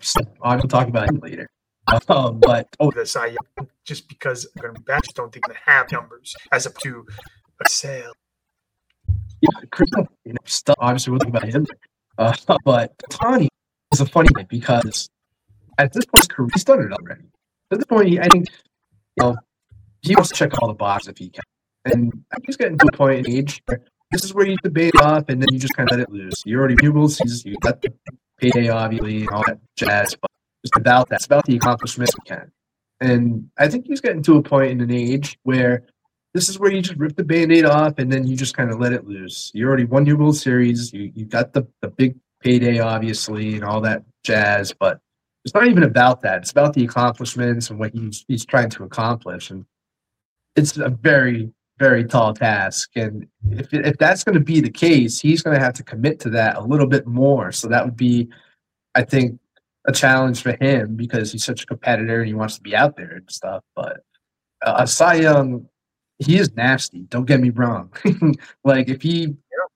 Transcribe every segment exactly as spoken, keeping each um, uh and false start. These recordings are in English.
So I'm going to talk about it later. Um, but oh, the Cy Young, just because I'm going to be bad, I just don't think they have numbers as opposed to a sale. Yeah, Chris, you know, stuff. Obviously, we'll talk about him. Uh, but Ohtani is a funny thing because at this point, his career, he's done it already. At this point, I think you know he wants to check all the boxes if he can, and I think he's getting to a point in age where this is where you debate off, and then you just kind of let it loose. You already knew seasons, you got the payday, obviously, and all that jazz, but it's about that. It's about the accomplishments you can. And I think he's getting to a point in an age where this is where you just rip the Band-Aid off and then you just kind of let it loose. You already won your World Series. You you got the, the big payday, obviously, and all that jazz, but it's not even about that. It's about the accomplishments and what he's he's trying to accomplish. And it's a very, very tall task. And if if that's going to be the case, he's going to have to commit to that a little bit more. So that would be, I think, a challenge for him because he's such a competitor and he wants to be out there and stuff. But uh, Cy Young, he is nasty. Don't get me wrong. Like if he,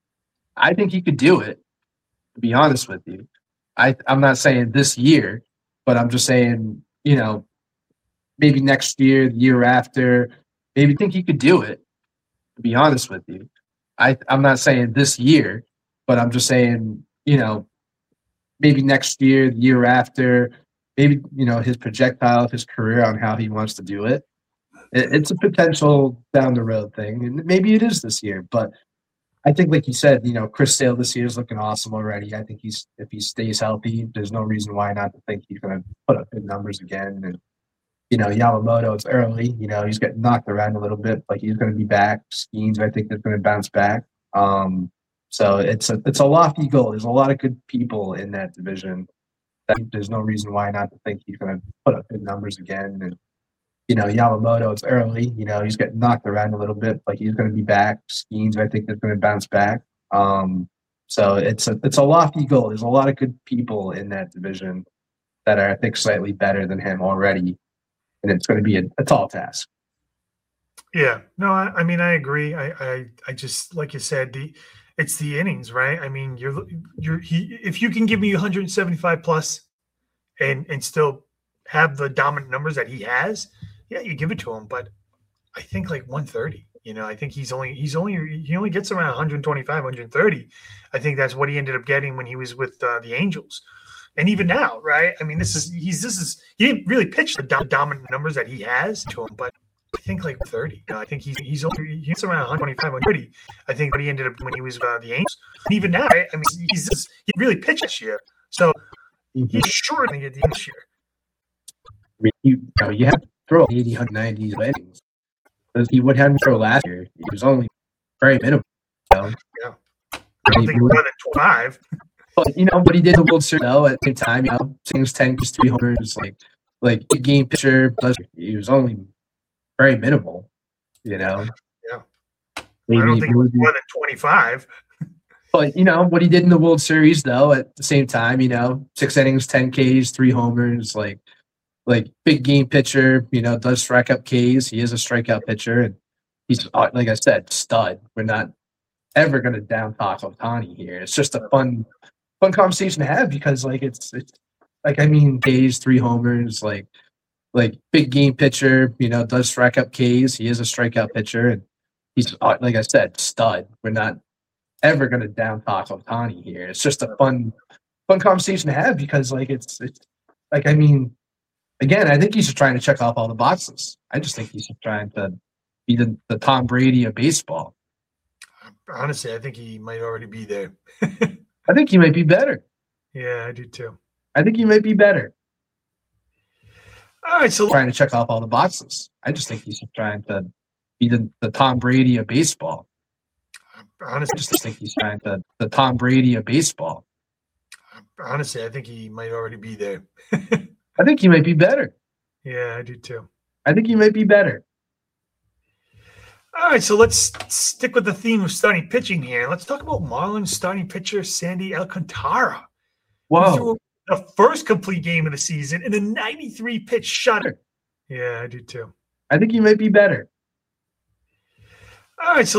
I think he could do it. To be honest with you, I I'm not saying this year, but I'm just saying you know maybe next year, the year after, maybe think he could do it. To be honest with you, I I'm not saying this year, but I'm just saying you know. Maybe next year, the year after, maybe, you know, his projectile of his career on how he wants to do it. it. It's a potential down the road thing. And maybe it is this year. But I think, like you said, you know, Chris Sale this year is looking awesome already. I think he's if he stays healthy, there's no reason why not to think he's going to put up good numbers again. And, you know, Yamamoto, it's early. You know, he's getting knocked around a little bit, but he's going to be back. Skeens, I think, is going to bounce back. Um, So it's a it's a lofty goal. There's a lot of good people in that division. There's no reason why not to think he's going to put up good numbers again. And you know Yamamoto, it's early. You know he's getting knocked around a little bit, but he's going to be back. Skeens, I think, is going to bounce back. Um, so it's a it's a lofty goal. There's a lot of good people in that division that are, I think, slightly better than him already, and it's going to be a, a tall task. Yeah, no, I, I mean I agree. I, I I just like you said the. It's the innings, right? I mean, you're you're he. If you can give me one seventy-five plus, and and still have the dominant numbers that he has, yeah, you give it to him. But I think like one thirty. You know, I think he's only he's only he only gets around one twenty-five, one thirty. I think that's what he ended up getting when he was with uh, the Angels, and even now, right? I mean, this is he's this is he didn't really pitch the do- dominant numbers that he has to him, but. I think like thirty. You know, I think he's he's only he's around one twenty-five, one thirty. I think what he ended up when he was uh, the Angels. And even now, right? I mean, he's just, he really pitched this year, so he's sure going to get the this year. I mean, you, you, know, you have to throw eighty, one ninety innings. He would have to throw last year. He was only very minimal. You know? Yeah, I don't think more than twenty-five. But you know, but he did the World Series though at the same time. You know, sings ten, just three homers, like like big game pitcher. He was only very minimal, you know. Yeah, maybe I don't think maybe, more than twenty-five. But you know what he did in the World Series, though, at the same time, you know, six innings, ten Ks, three homers, like, like big game pitcher. You know, does strike up Ks. He is a strikeout pitcher, and he's like I said, stud. We're not ever going to down talk Ohtani here. It's just a fun, fun conversation to have because, like, it's it's like I mean, Ks, three homers, like. Like big game pitcher, you know, does strike up Ks. He is a strikeout pitcher, and he's like I said, stud. We're not ever going to down talk Ohtani here. It's just a fun, fun conversation to have because, like, it's it's like I mean, again, I think he's just trying to check off all the boxes. I just think he's just trying to be the, the Tom Brady of baseball. Honestly, I think he might already be there. I think he might be better. Yeah, I do too. I think he might be better. All right, so trying to check off all the boxes. I just think he's trying to be the, the Tom Brady of baseball. Honestly, I just think he's trying to the Tom Brady of baseball. Honestly, I think he might already be there. I think he might be better. Yeah, I do too. I think he might be better. All right, so let's stick with the theme of starting pitching here. Let's talk about Marlins starting pitcher Sandy Alcantara. Whoa. The first complete game of the season in a ninety-three pitch shutout. Yeah, I do too. I think he might be better. All right, so